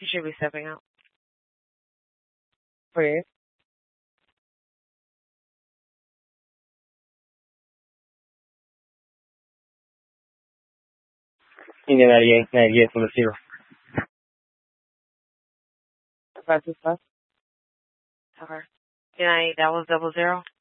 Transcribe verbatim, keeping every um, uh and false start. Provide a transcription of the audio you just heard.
He should be stepping out. Where? Indian ninety-eight, ninety-eight from the zero. Five two five. Okay. Good night. That was double zero.